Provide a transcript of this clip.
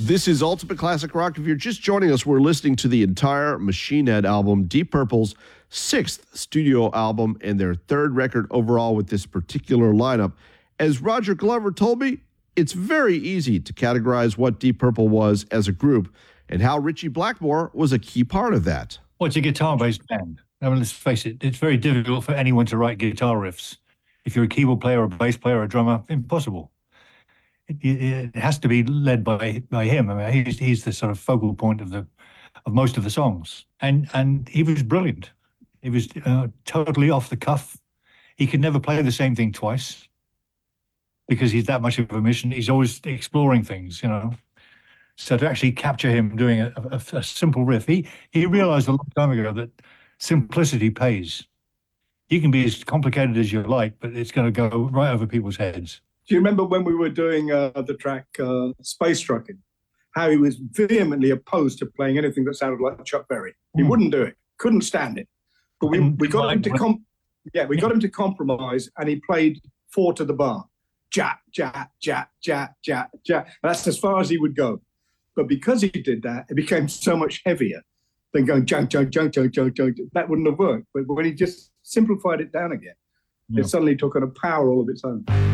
This is Ultimate Classic Rock. If you're just joining us, we're listening to the entire Machine Head album, Deep Purple's sixth studio album and their third record overall with this particular lineup. As Roger Glover told me, it's very easy to categorize what Deep Purple was as a group and how Ritchie Blackmore was a key part of that. Well, it's a guitar-based band. I mean, let's face it, it's very difficult for anyone to write guitar riffs. If you're a keyboard player, a bass player, a drummer, impossible. It has to be led by him. I mean, he's the sort of focal point of most of the songs, and he was brilliant. He was totally off the cuff. He could never play the same thing twice because he's that much of a mission. He's always exploring things, you know. So to actually capture him doing a simple riff, he realized a long time ago that simplicity pays. You can be as complicated as you like, but it's going to go right over people's heads. Do you remember when we were doing the track Space Trucking, how he was vehemently opposed to playing anything that sounded like Chuck Berry? He wouldn't do it, couldn't stand it. But we got him to compromise, and he played 4 to the bar. Ja, ja, ja, ja, ja, ja. That's as far as he would go. But because he did that, it became so much heavier than going junk, junk, junk, junk, junk, junk. That wouldn't have worked. But when he just simplified it down again, it suddenly took on a power all of its own.